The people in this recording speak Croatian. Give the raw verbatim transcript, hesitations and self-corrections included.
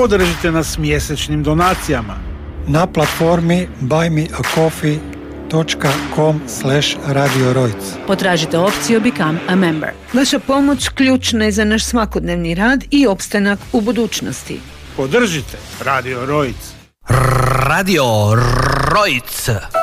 Podržite nas mjesečnim donacijama na platformi buymeacoffee dot com slash radio rojc. Potražite opciju Become a Member. Vaša pomoć ključna je za naš svakodnevni rad i opstanak u budućnosti. Podržite Radio Rojc. Radio Rojc.